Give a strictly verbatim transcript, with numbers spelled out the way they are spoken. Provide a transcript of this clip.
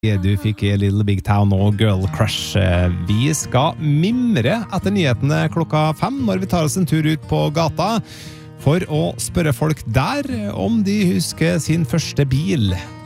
Du fikk Little Big Town og Girl Crush. Vi skal mimre etter nyhetene klokka fem når vi tar oss en tur ut på gata for å spørre folk der om de husker sin første bil.